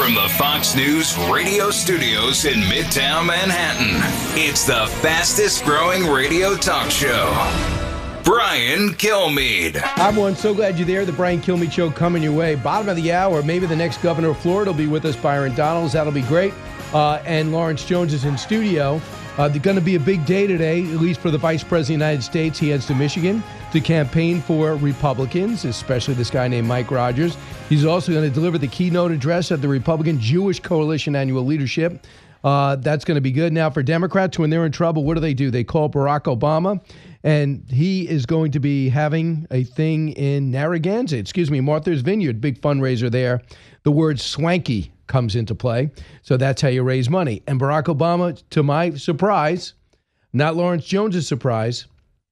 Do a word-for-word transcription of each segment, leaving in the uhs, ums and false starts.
From the Fox News radio studios in Midtown Manhattan, it's the fastest growing radio talk show. Brian Kilmeade. Hi, everyone. So glad you're there. The Brian Kilmeade Show coming your way. Bottom of the hour, maybe the next governor of Florida will be with us, Byron Donalds. That'll be great. Uh, and Lawrence Jones is in studio. Uh, there's going to be a big day today, at least for the Vice President of the United States. He heads to Michigan to campaign for Republicans, especially this guy named Mike Rogers. He's also going to deliver the keynote address at the Republican Jewish Coalition Annual Leadership. Uh, that's going to be good. Now, for Democrats, when they're in trouble, what do they do? They call Barack Obama, and he is going to be having a thing in Narragansett, excuse me, Martha's Vineyard, big fundraiser there. The word swanky comes into play. So that's how you raise money. And Barack Obama, to my surprise, not Lawrence Jones's surprise,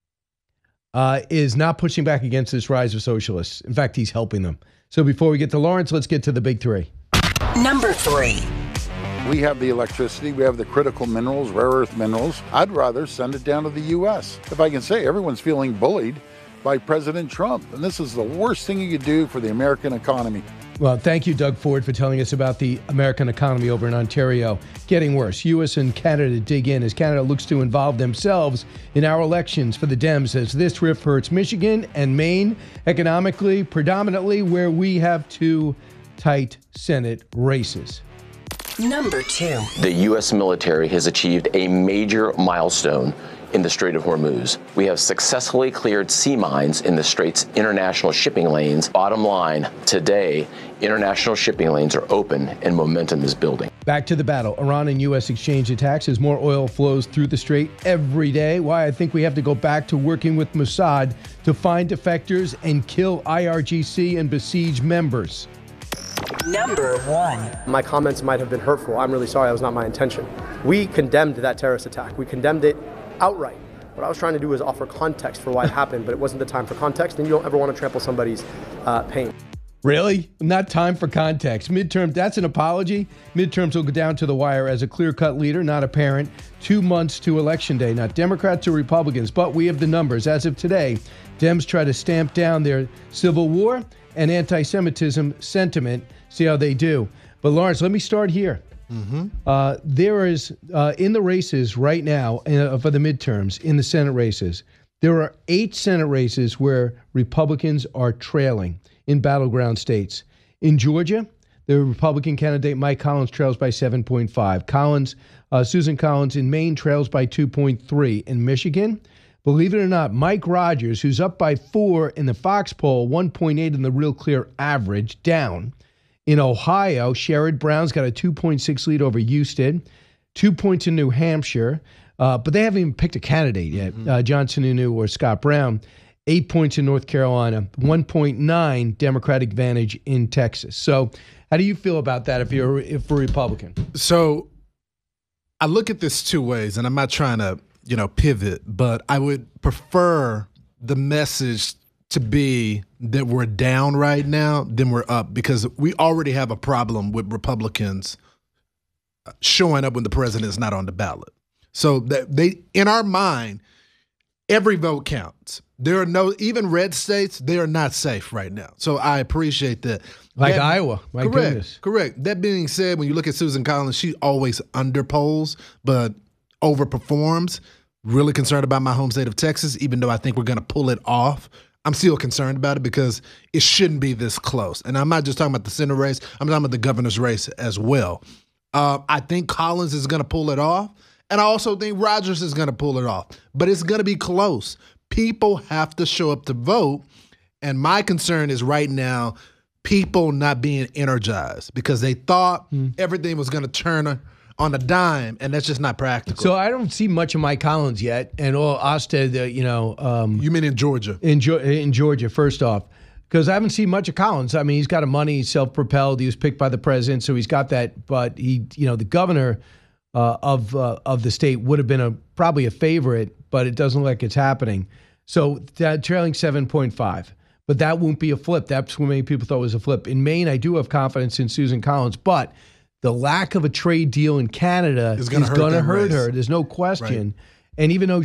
uh, is not pushing back against this rise of socialists. In fact, he's helping them. So before we get to Lawrence, let's get to the big three. Number three. We have the electricity, we have the critical minerals, rare earth minerals. I'd rather send it down to the U S. If I can say, everyone's feeling bullied by President Trump, and this is the worst thing you could do for the American economy. Well, thank you, Doug Ford, for telling us about the American economy over in Ontario. Getting worse. U S and Canada dig in as Canada looks to involve themselves in our elections for the Dems as this rift hurts Michigan and Maine economically, predominantly where we have two tight Senate races. Number two. The U S military has achieved a major milestone in the Strait of Hormuz. We have successfully cleared sea mines in the Strait's international shipping lanes. Bottom line, today, international shipping lanes are open and momentum is building. Back to the battle. Iran and U S exchange attacks as more oil flows through the Strait every day. Why I think we have to go back to working with Mossad to find defectors and kill I R G C and besieged members. Number one. My comments might have been hurtful. I'm really sorry. That was not my intention. We condemned that terrorist attack. We condemned it outright. What I was trying to do was offer context for why it happened, but it wasn't the time for context, and you don't ever want to trample somebody's uh, pain. Really? Not time for context. Midterm, that's an apology. Midterms will go down to the wire as a clear-cut leader, not a parent. Two months to Election Day, not Democrats or Republicans, but we have the numbers. As of today, Dems try to stamp down their civil war and anti-Semitism sentiment. See how they do. But Lawrence, let me start here. Mm-hmm. Uh, there is, uh, in the races right now uh, for the midterms, in the Senate races, there are eight Senate races where Republicans are trailing in battleground states. In Georgia, the Republican candidate Mike Collins trails by seven point five. Collins, uh, Susan Collins in Maine trails by two point three. In Michigan, believe it or not, Mike Rogers, who's up by four in the Fox poll, one point eight in the Real Clear average, down. In Ohio, Sherrod Brown's got a two point six lead over Husted, two points in New Hampshire, uh, but they haven't even picked a candidate yet, mm-hmm. uh, John Sununu or Scott Brown. Eight points in North Carolina, one point nine Democratic advantage in Texas. So how do you feel about that if you're if a Republican? So I look at this two ways, and I'm not trying to, you know, pivot, but I would prefer the message to be that we're down right now than we're up, because we already have a problem with Republicans showing up when the president is not on the ballot. So that they, in our mind, every vote counts. There are no, even red states, they are not safe right now. So I appreciate that. Like that, Iowa, my correct, goodness. Correct. That being said, when you look at Susan Collins, she always underpolls, but overperforms. Really concerned about my home state of Texas, even though I think we're going to pull it off. I'm still concerned about it because it shouldn't be this close. And I'm not just talking about the Senate race. I'm talking about the governor's race as well. Uh, I think Collins is going to pull it off. And I also think Rogers is going to pull it off. But it's going to be close. People have to show up to vote. And my concern is right now people not being energized because they thought mm. everything was going to turn on a dime, and that's just not practical. So I don't see much of Mike Collins yet, and all Osted, uh, you know. Um, you mean in Georgia? In, in Georgia, first off, because I haven't seen much of Collins. I mean, he's got a money, he's self-propelled, he was picked by the president, so he's got that. But he, you know, the governor uh, of uh, of the state would have been a probably a favorite, but it doesn't look like it's happening. So that trailing seven point five. But that won't be a flip. That's what many people thought was a flip. In Maine, I do have confidence in Susan Collins, but the lack of a trade deal in Canada is going to hurt, hurt her. There's no question. Right. And even though